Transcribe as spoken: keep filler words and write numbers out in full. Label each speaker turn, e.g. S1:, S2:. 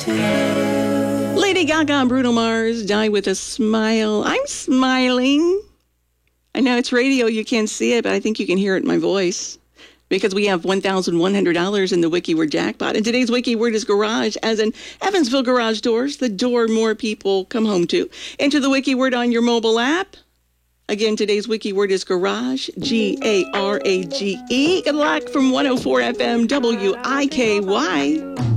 S1: Lady Gaga and Bruno Mars, Die with a Smile. I'm smiling. I know it's radio, you can't see it, but I think you can hear it in my voice. Because we have one thousand one hundred dollars in the WikiWord jackpot. And today's WikiWord is garage, as in Evansville Garage Doors, the door more people come home to. Enter the WikiWord on your mobile app. Again, today's WikiWord is garage, G A R A G E. Good luck from one oh four F M W I K Y.